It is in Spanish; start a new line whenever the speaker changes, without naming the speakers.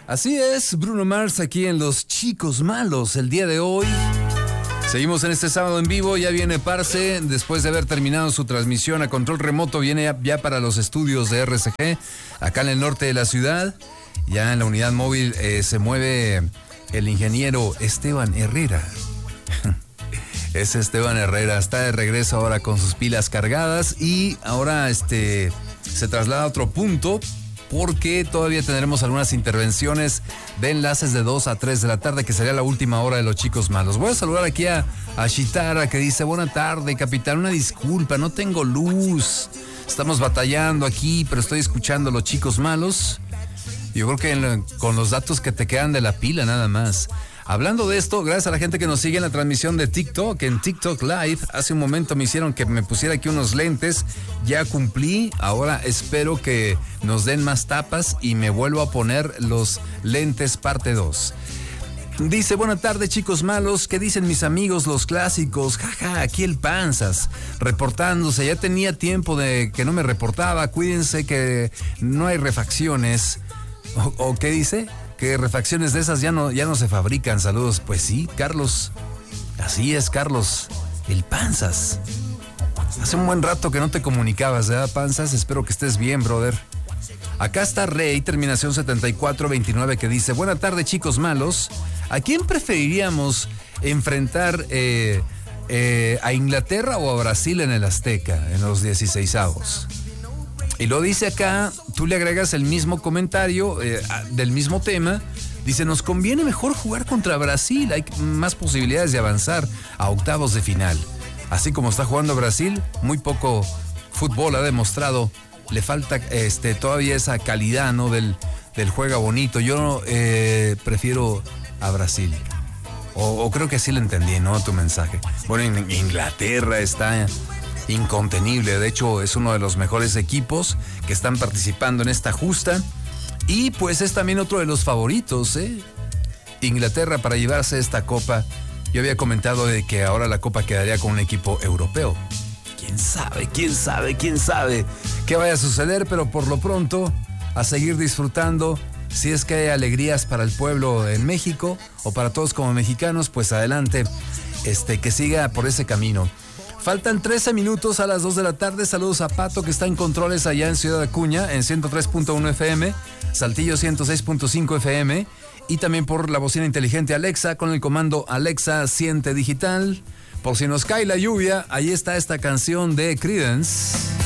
Así es, Bruno Mars aquí en Los Chicos Malos el día de hoy. Seguimos en este sábado en vivo, ya viene Parce, después de haber terminado su transmisión a control remoto, viene ya para los estudios de RCG, acá en el norte de la ciudad. Ya en la unidad móvil se mueve el ingeniero Esteban Herrera. Es Esteban Herrera, está de regreso ahora con sus pilas cargadas y ahora se traslada a otro punto porque todavía tendremos algunas intervenciones de enlaces de 2 a 3 de la tarde, que sería la última hora de Los Chicos Malos. Voy a saludar aquí a Shitara, que dice: buena tarde, capitán, una disculpa, no tengo luz. Estamos batallando aquí, pero estoy escuchando Los Chicos Malos. Yo creo que con los datos que te quedan de la pila nada más. Hablando de esto, gracias a la gente que nos sigue en la transmisión de TikTok, en TikTok Live. Hace un momento me hicieron que me pusiera aquí unos lentes. Ya cumplí, ahora espero que nos den más tapas y me vuelvo a poner los lentes parte 2. Dice: buena tarde, chicos malos, ¿qué dicen mis amigos los clásicos? Jaja, aquí el Panzas, reportándose. Ya tenía tiempo de que no me reportaba. Cuídense que no hay refacciones. ¿O qué dice? Que refacciones de esas ya no se fabrican. Saludos. Pues sí, Carlos. Así es, Carlos. El Panzas. Hace un buen rato que no te comunicabas, ¿verdad, Panzas? Espero que estés bien, brother. Acá está Rey, terminación 7429, que dice: buena tarde, chicos malos. ¿A quién preferiríamos enfrentar a Inglaterra o a Brasil en el Azteca en los 16avos? Y lo dice acá, tú le agregas el mismo comentario del mismo tema. Dice: nos conviene mejor jugar contra Brasil, hay más posibilidades de avanzar a octavos de final. Así como está jugando Brasil, muy poco fútbol ha demostrado. Le falta todavía esa calidad, ¿no? del juega bonito. Yo prefiero a Brasil. O creo que así lo entendí, ¿no? Tu mensaje. Bueno, en Inglaterra está incontenible. De hecho, es uno de los mejores equipos que están participando en esta justa. Y pues es también otro de los favoritos, Inglaterra para llevarse esta copa. Yo había comentado de que ahora la copa quedaría con un equipo europeo. ¿Quién sabe qué vaya a suceder? Pero por lo pronto, a seguir disfrutando. Si es que hay alegrías para el pueblo en México o para todos como mexicanos, pues adelante, que siga por ese camino. Faltan 13 minutos a las 2 de la tarde. Saludos a Pato, que está en controles allá en Ciudad Acuña, en 103.1 FM, Saltillo 106.5 FM, y también por la bocina inteligente Alexa, con el comando Alexa Siente Digital. Por si nos cae la lluvia, ahí está esta canción de Creedence.